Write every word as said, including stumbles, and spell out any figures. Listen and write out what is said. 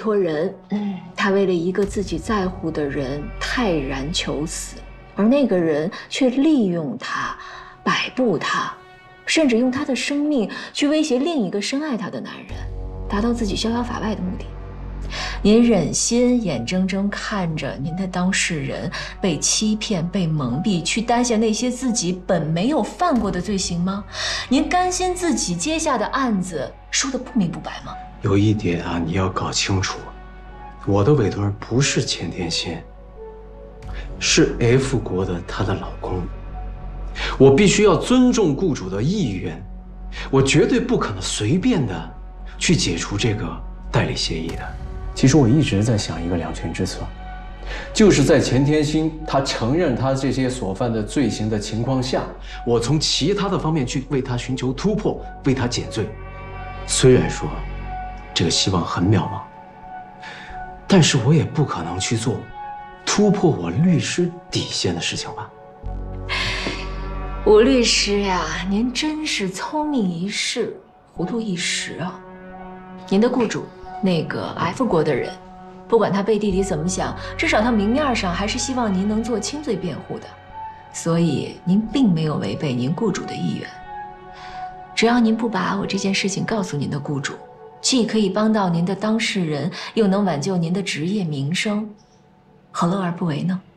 托人，嗯，他为了一个自己在乎的人泰然求死，而那个人却利用他，摆布他，甚至用他的生命去威胁另一个深爱他的男人，达到自己逍遥法外的目的。您忍心眼睁睁看着您的当事人被欺骗、被蒙蔽，去担下那些自己本没有犯过的罪行吗？您甘心自己接下的案子输得不明不白吗？ 有一点啊，你要搞清楚，我的委托人不是钱天心，是 F 国的她的老公。我必须要尊重雇主的意愿，我绝对不可能随便的去解除这个代理协议的。其实我一直在想一个两全之策，就是在钱天心他承认他这些所犯的罪行的情况下，我从其他的方面去为他寻求突破，为他减罪。虽然说这个希望很渺茫，但是我也不可能去做突破我律师底线的事情吧。 吴律师呀，您真是聪明一世，糊涂一时啊！您的雇主那个 F 国的人，不管他背地里怎么想，至少他明面上还是希望您能做轻罪辩护的，所以您并没有违背您雇主的意愿。只要您不把我这件事情告诉您的雇主，既可以帮到您的当事人，又能挽救您的职业名声，何乐而不为呢？